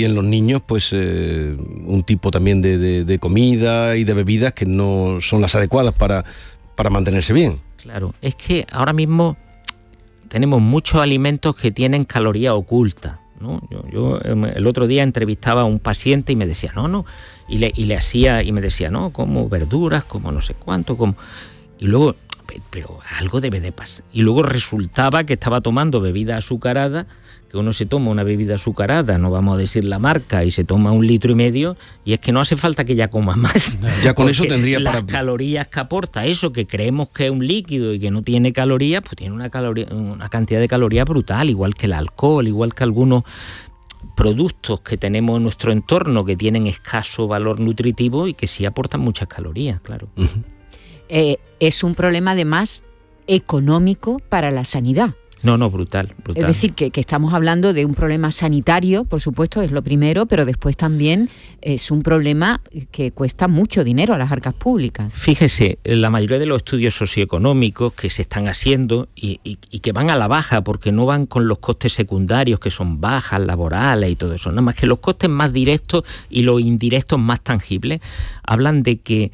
en los niños pues un tipo también de comida y de bebidas que no son las adecuadas para mantenerse bien. Claro, es que ahora mismo tenemos muchos alimentos que tienen calorías ocultas, ¿no? Yo el otro día entrevistaba a un paciente y me decía, y me decía, como verduras, como no sé cuánto, como... Y luego, pero algo debe de pasar. Y luego resultaba que estaba tomando bebida azucarada, que uno se toma una bebida azucarada, no vamos a decir la marca, y se toma 1,5 litros, y es que no hace falta que ya coma más. Ya con eso tendría las calorías que aporta eso, que creemos que es un líquido y que no tiene calorías, pues tiene una cantidad de calorías brutal, igual que el alcohol, igual que algunos productos que tenemos en nuestro entorno que tienen escaso valor nutritivo y que sí aportan muchas calorías, claro. Uh-huh. Es un problema además económico para la sanidad. No, brutal. Es decir, que estamos hablando de un problema sanitario, por supuesto, es lo primero, pero después también es un problema que cuesta mucho dinero a las arcas públicas. Fíjese, la mayoría de los estudios socioeconómicos que se están haciendo y que van a la baja, porque no van con los costes secundarios, que son bajas, laborales y todo eso, nada más que los costes más directos y los indirectos más tangibles, hablan de que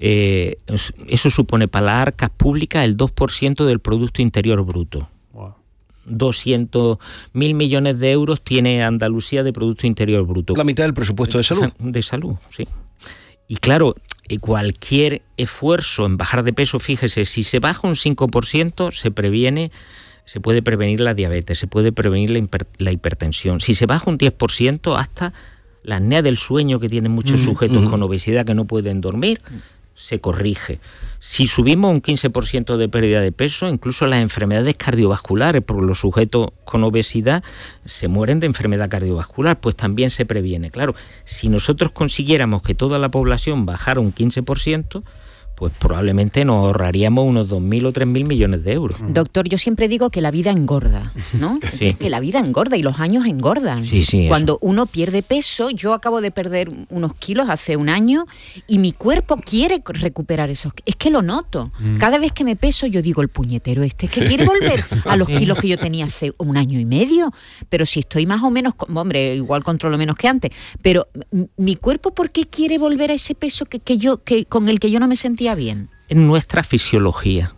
eso supone para las arcas públicas el 2% del Producto Interior Bruto. 200.000 millones de euros tiene Andalucía de Producto Interior Bruto. La mitad del presupuesto de salud. De salud, sí. Y claro, cualquier esfuerzo en bajar de peso, fíjese, si se baja un 5%, se puede prevenir la diabetes, se puede prevenir la hipertensión. Si se baja un 10%, hasta la apnea del sueño que tienen muchos sujetos con obesidad que no pueden dormir, se corrige. Si subimos un 15% de pérdida de peso, incluso las enfermedades cardiovasculares, porque los sujetos con obesidad se mueren de enfermedad cardiovascular, pues también se previene. Claro, si nosotros consiguiéramos que toda la población bajara un 15%, pues probablemente nos ahorraríamos unos 2.000 o 3.000 millones de euros. Doctor, yo siempre digo que la vida engorda, ¿no? Sí. Que la vida engorda y los años engordan. Sí, cuando uno pierde peso, yo acabo de perder unos kilos hace un año y mi cuerpo quiere recuperar esos. Es que lo noto. Cada vez que me peso yo digo, el puñetero es que quiere volver a los kilos que yo tenía hace 1 año y medio. Pero si estoy más o menos, igual controlo menos que antes, pero mi cuerpo, ¿por qué quiere volver a ese peso que con el que yo no me sentía bien? En nuestra fisiología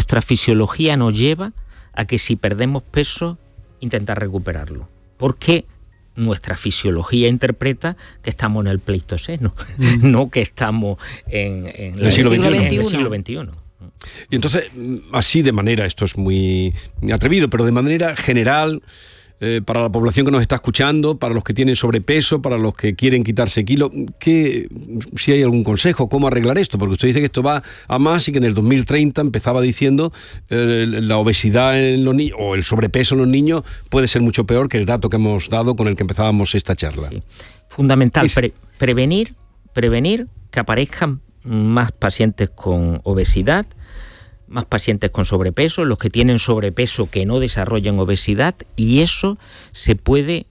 nos lleva a que si perdemos peso, intentar recuperarlo. Porque nuestra fisiología interpreta que estamos en el Pleistoceno, no que estamos en el siglo XXI. Y entonces, así de manera, esto es muy atrevido, pero de manera general, para la población que nos está escuchando, para los que tienen sobrepeso, para los que quieren quitarse kilos, si hay algún consejo, cómo arreglar esto, porque usted dice que esto va a más y que en el 2030 empezaba diciendo la obesidad en los niños o el sobrepeso en los niños puede ser mucho peor que el dato que hemos dado con el que empezábamos esta charla. Sí. Fundamental, prevenir que aparezcan más pacientes con obesidad, más pacientes con sobrepeso, los que tienen sobrepeso que no desarrollan obesidad, y eso se puede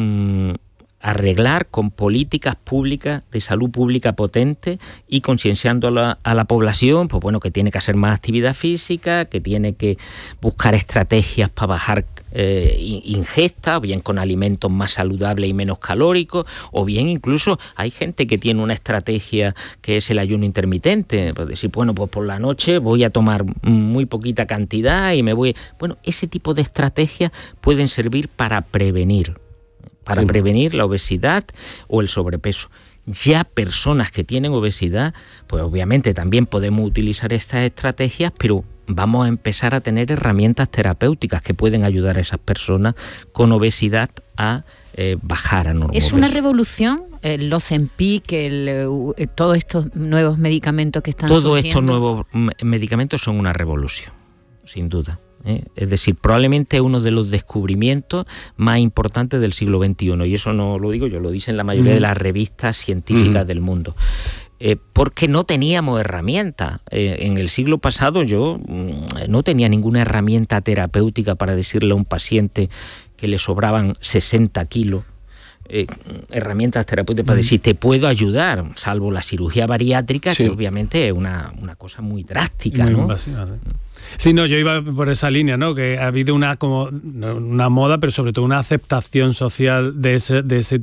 arreglar con políticas públicas de salud pública potentes y concienciando a la población, pues bueno, que tiene que hacer más actividad física, que tiene que buscar estrategias para bajar ingesta, o bien con alimentos más saludables y menos calóricos, o bien incluso hay gente que tiene una estrategia que es el ayuno intermitente, pues decir, bueno, pues por la noche voy a tomar muy poquita cantidad y me voy... Bueno, ese tipo de estrategias pueden servir para prevenir la obesidad o el sobrepeso. Ya personas que tienen obesidad, pues obviamente también podemos utilizar estas estrategias, pero vamos a empezar a tener herramientas terapéuticas que pueden ayudar a esas personas con obesidad a bajar a normopeso. ¿Es una revolución el Ozempic, todos estos nuevos medicamentos que están surgiendo? Todos estos nuevos medicamentos son una revolución, sin duda. Es decir, probablemente uno de los descubrimientos más importantes del siglo XXI, y eso no lo digo yo, lo dicen la mayoría de las revistas científicas del mundo, porque no teníamos herramientas. En el siglo pasado yo no tenía ninguna herramienta terapéutica para decirle a un paciente que le sobraban 60 kilos, herramientas terapéuticas para decir te puedo ayudar, salvo la cirugía bariátrica, que obviamente es una cosa muy drástica, muy invasiva, ¿sí? Sí, no, yo iba por esa línea, ¿no? Que ha habido una moda, pero sobre todo una aceptación social de ese